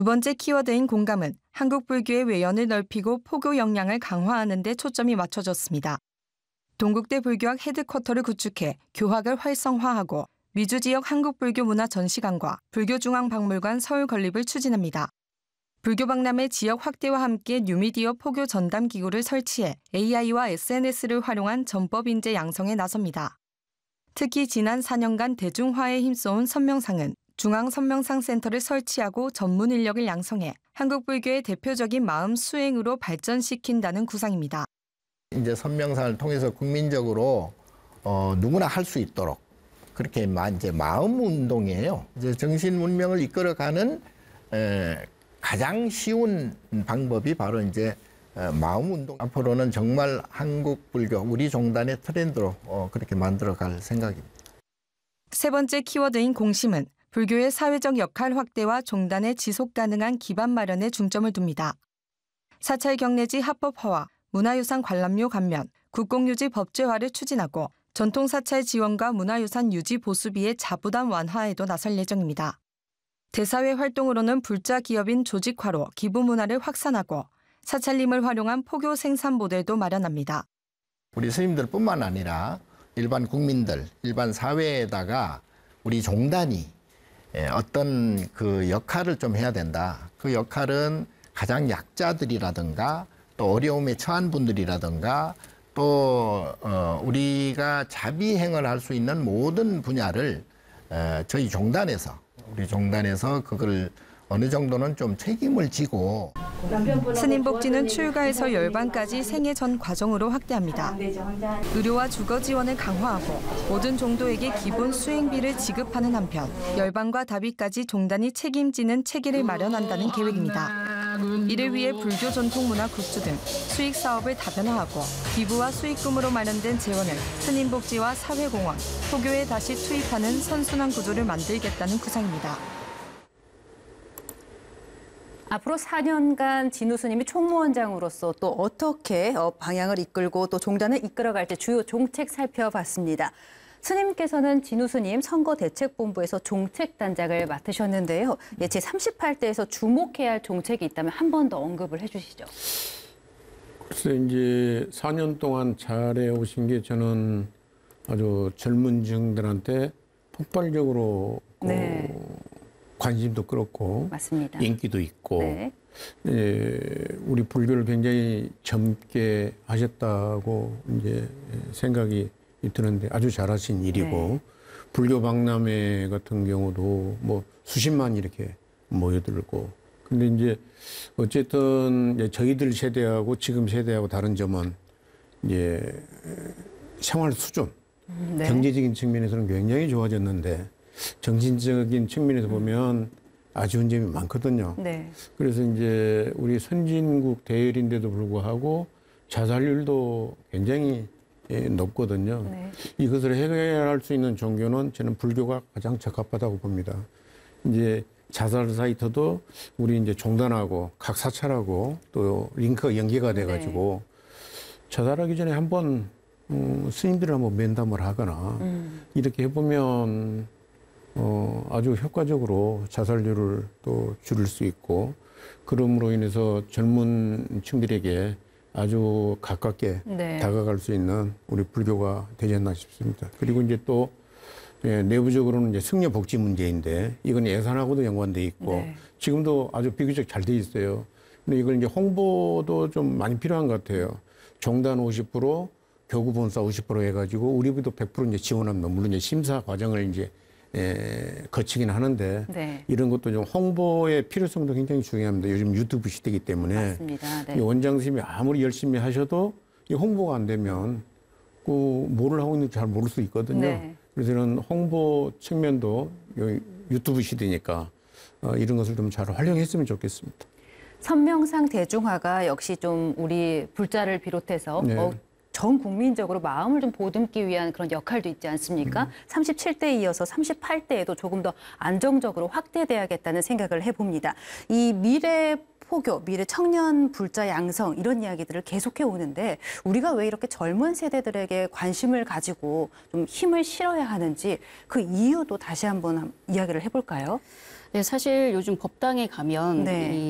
두 번째 키워드인 공감은 한국 불교의 외연을 넓히고 포교 역량을 강화하는 데 초점이 맞춰졌습니다. 동국대 불교학 헤드쿼터를 구축해 교학을 활성화하고 미주 지역 한국불교 문화 전시관과 불교중앙박물관 서울 건립을 추진합니다. 불교박람회 지역 확대와 함께 뉴미디어 포교 전담 기구를 설치해 AI와 SNS를 활용한 전법 인재 양성에 나섭니다. 특히 지난 4년간 대중화에 힘써온 선명상은 중앙선명상센터를 설치하고 전문 인력을 양성해 한국불교의 대표적인 마음 수행으로 발전시킨다는 구상입니다. 이제 선명상을 통해서 국민적으로 누구나 할 수 있도록 그렇게 이제 마음 운동이에요. 이제 정신 문명을 이끌어가는 가장 쉬운 방법이 바로 이제 마음 운동. 앞으로는 정말 한국 불교 우리 종단의 트렌드로 그렇게 만들어갈 생각입니다. 세 번째 키워드인 공심은 불교의 사회적 역할 확대와 종단의 지속 가능한 기반 마련에 중점을 둡니다. 사찰 경내지 합법화와 문화유산 관람료 감면, 국공유지 법제화를 추진하고 전통사찰 지원과 문화유산 유지 보수비의 자부담 완화에도 나설 예정입니다. 대사회 활동으로는 불자 기업인 조직화로 기부 문화를 확산하고 사찰림을 활용한 포교 생산 모델도 마련합니다. 우리 스님들뿐만 아니라 일반 국민들, 일반 사회에다가 우리 종단이 어떤 그 역할을 좀 해야 된다. 그 역할은 가장 약자들이라든가 또 어려움에 처한 분들이라든가 또 우리가 자비행을 할 수 있는 모든 분야를 저희 종단에서 우리 종단에서 그걸 어느 정도는 좀 책임을 지고 스님 복지는 출가에서 열반까지 생애 전 과정으로 확대합니다. 의료와 주거 지원을 강화하고 모든 종도에게 기본 수행비를 지급하는 한편 열반과 다비까지 종단이 책임지는 체계를 마련한다는 계획입니다. 이를 위해 불교 전통문화 굿즈 등 수익 사업을 다변화하고 기부와 수익금으로 마련된 재원을 스님 복지와 사회공헌, 포교에 다시 투입하는 선순환 구조를 만들겠다는 구상입니다. 앞으로 4년간 진우 스님이 총무원장으로서 또 어떻게 방향을 이끌고 또 종단을 이끌어갈지 주요 종책 살펴봤습니다. 스님께서는 진우 스님 선거대책본부에서 종책단장을 맡으셨는데요. 제38대에서 주목해야 할 종책이 있다면 한 번 더 언급을 해주시죠. 글쎄 이제 4년 동안 잘해 오신 게 저는 아주 젊은 층들한테 폭발적으로 네. 관심도 끌었고 맞습니다. 인기도 있고 네. 우리 불교를 굉장히 젊게 하셨다고 이제 생각이 드는데 아주 잘하신 일이고 네. 불교 박람회 같은 경우도 뭐 수십만 이렇게 모여들고 근데 이제 어쨌든 이제 저희들 세대하고 지금 세대하고 다른 점은 이제 생활 수준 네. 경제적인 측면에서는 굉장히 좋아졌는데 정신적인 측면에서 보면 아쉬운 점이 많거든요. 네. 그래서 이제 우리 선진국 대열인데도 불구하고 자살률도 굉장히 높거든요. 네. 이것을 해결할 수 있는 종교는 저는 불교가 가장 적합하다고 봅니다. 이제 자살 사이트도 우리 이제 종단하고 각 사찰하고 또 링크가 연계가 돼가지고 자살하기 전에 한번 스님들을 한번 면담을 하거나 이렇게 해보면 아주 효과적으로 자살률을 또 줄일 수 있고 그럼으로 인해서 젊은 층들에게 아주 가깝게 네. 다가갈 수 있는 우리 불교가 되지 않나 싶습니다. 그리고 이제 또 내부적으로는 이제 승려 복지 문제인데 이건 예산하고도 연관돼 있고 네. 지금도 아주 비교적 잘 돼 있어요. 근데 이걸 이제 홍보도 좀 많이 필요한 것 같아요. 종단 50%, 교구 본사 50% 해가지고 우리부도 100% 이제 지원하면 물론 이제 심사 과정을 이제 거치긴 하는데 네. 이런 것도 좀 홍보의 필요성도 굉장히 중요합니다. 요즘 유튜브 시대이기 때문에 맞습니다. 네. 원장 선생님이 아무리 열심히 하셔도 이 홍보가 안 되면 그 뭐를 하고 있는지 잘 모를 수 있거든요. 네. 그래서 이런 홍보 측면도 유튜브 시대니까 이런 것을 좀 잘 활용했으면 좋겠습니다. 선명상 대중화가 역시 좀 우리 불자를 비롯해서 네. 전 국민적으로 마음을 좀 보듬기 위한 그런 역할도 있지 않습니까? 37대에 이어서 38대에도 조금 더 안정적으로 확대돼야겠다는 생각을 해봅니다. 이 미래 포교, 미래 청년 불자 양성 이런 이야기들을 계속해 오는데 우리가 왜 이렇게 젊은 세대들에게 관심을 가지고 좀 힘을 실어야 하는지 그 이유도 다시 한번 이야기를 해볼까요? 네, 사실 요즘 법당에 가면 네. 이